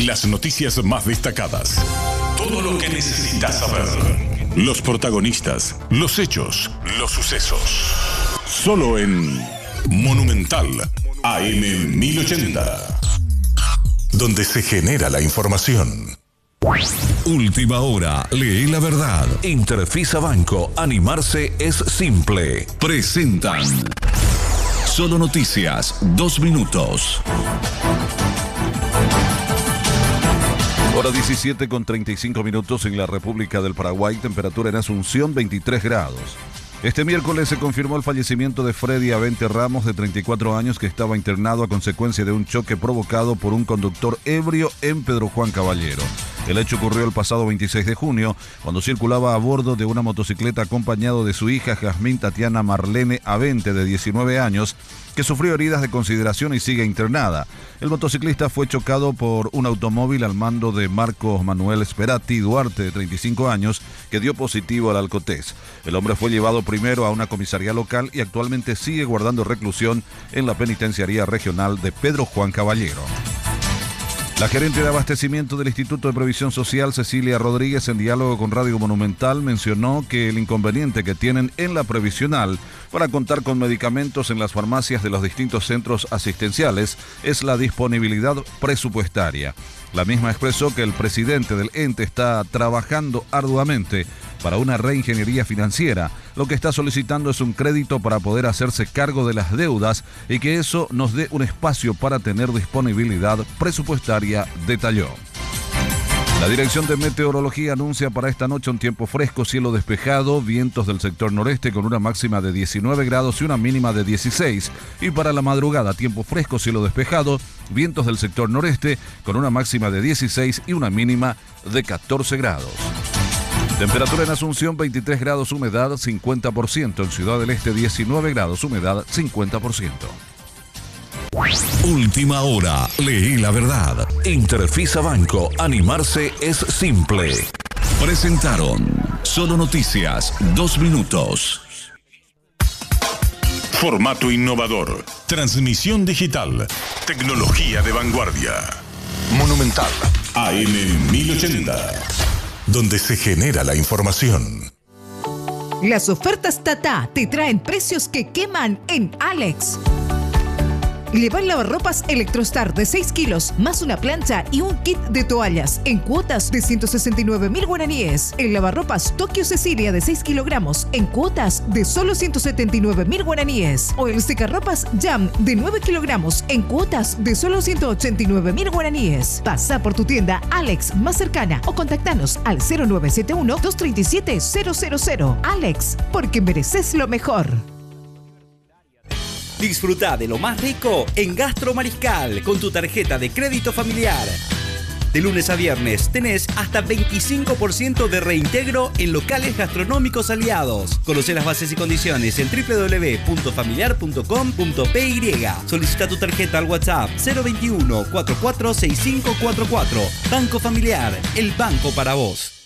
Las noticias más destacadas. Todo lo que necesitas saber. Los protagonistas, los hechos, los sucesos. Solo en Monumental AM 1080. Donde se genera la información. Última hora, lee la verdad. Interfisa Banco, animarse es simple. Presentan Solo Noticias, 2 minutos. Hora 17 con 35 minutos en la República del Paraguay. Temperatura en Asunción 23 grados. Este miércoles se confirmó el fallecimiento de Freddy Avente Ramos, de 34 años, que estaba internado a consecuencia de un choque provocado por un conductor ebrio en Pedro Juan Caballero. El hecho ocurrió el pasado 26 de junio, cuando circulaba a bordo de una motocicleta acompañado de su hija Jazmín Tatiana Marlene Avente, de 19 años, que sufrió heridas de consideración y sigue internada. El motociclista fue chocado por un automóvil al mando de Marcos Manuel Esperati Duarte, de 35 años, que dio positivo al alcotés. El hombre fue llevado primero a una comisaría local y actualmente sigue guardando reclusión en la penitenciaría regional de Pedro Juan Caballero. La gerente de abastecimiento del Instituto de Previsión Social, Cecilia Rodríguez, en diálogo con Radio Monumental, mencionó que el inconveniente que tienen en la previsional para contar con medicamentos en las farmacias de los distintos centros asistenciales es la disponibilidad presupuestaria. La misma expresó que el presidente del ente está trabajando arduamente para una reingeniería financiera. Lo que está solicitando es un crédito para poder hacerse cargo de las deudas y que eso nos dé un espacio para tener disponibilidad presupuestaria, detalló. La Dirección de Meteorología anuncia para esta noche un tiempo fresco, cielo despejado, vientos del sector noreste con una máxima de 19 grados y una mínima de 16. Y para la madrugada, tiempo fresco, cielo despejado, vientos del sector noreste con una máxima de 16 y una mínima de 14 grados. Temperatura en Asunción 23 grados, humedad 50%. En Ciudad del Este 19 grados, humedad 50%. Última hora, lee la verdad. Interfisa Banco, animarse es simple. Presentaron Solo Noticias, 2 minutos. Formato innovador, transmisión digital, tecnología de vanguardia. Monumental AM 1080. Donde se genera la información. Las ofertas Tata te traen precios que queman en Alex. Lleva el lavarropas Electrostar de 6 kilos, más una plancha y un kit de toallas en cuotas de 169.000 guaraníes. El lavarropas Tokio Cecilia de 6 kilogramos en cuotas de solo 179.000 guaraníes. O el secarropas Jam de 9 kilogramos en cuotas de solo 189.000 guaraníes. Pasa por tu tienda Alex más cercana o contactanos al 0971-237-000. Alex, porque mereces lo mejor. Disfruta de lo más rico en Gastro Mariscal con tu tarjeta de crédito familiar. De lunes a viernes tenés hasta 25% de reintegro en locales gastronómicos aliados. Conoce las bases y condiciones en www.familiar.com.py. Solicita tu tarjeta al WhatsApp 021 446544. Banco Familiar, el banco para vos.